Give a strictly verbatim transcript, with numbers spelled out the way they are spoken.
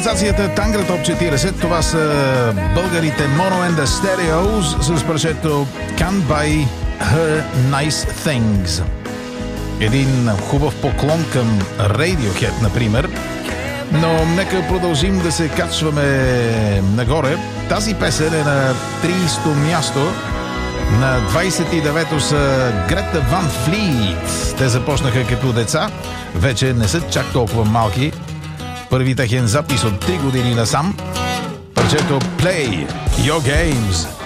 сензацията Тангра Топ четиридесет. Това са българите Mono and the Stereos с парчето Can't Buy Her Nice Things. Един хубав поклон към Radiohead, например. Но нека продължим да се качваме нагоре. Тази песен е на тридесето място. На двадесет и девето са Грета Ван Флит. Те започнаха като деца. Вече не са чак толкова малки. Първи техен запис от три години насам. Парчето Play Your Games.